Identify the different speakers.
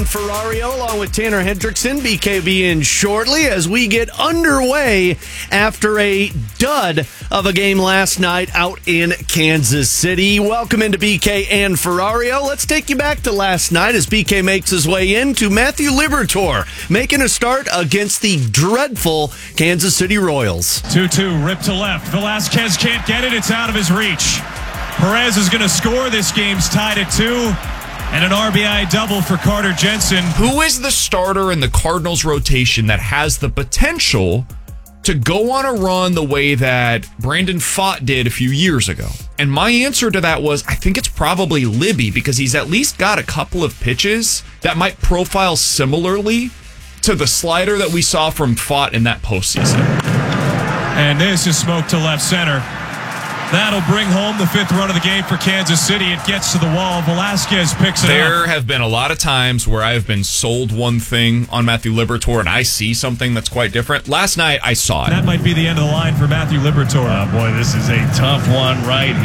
Speaker 1: Ferrario along with Tanner Hendrickson, BKB in shortly as we get underway after a dud of a game last night out in Kansas City. Welcome into BK and Ferrario. Let's take you back to last night as BK makes his way into Matthew Liberatore making a start against the dreadful Kansas City Royals.
Speaker 2: 2-2, ripped to left. Velasquez can't get it. It's out of his reach. Perez is going to score. This game's tied at 2. And an RBI double for Carter Jensen.
Speaker 3: Who is the starter in the Cardinals rotation that has the potential to go on a run the way that Brandon Pfaadt did a few years ago? And my answer to that was, I think it's probably Libby, because he's at least got a couple of pitches that might profile similarly to the slider that we saw from Pfaadt in that postseason.
Speaker 2: And this is smoked to left center. That'll bring home the 5th run of the game for Kansas City. It gets to the wall. Velasquez picks it up.
Speaker 3: There have been a lot of times where I have been sold one thing on Matthew Liberatore and I see something that's quite different. Last night, I saw it.
Speaker 2: That might be the end of the line for Matthew Liberatore.
Speaker 4: Boy, this is a tough one right here.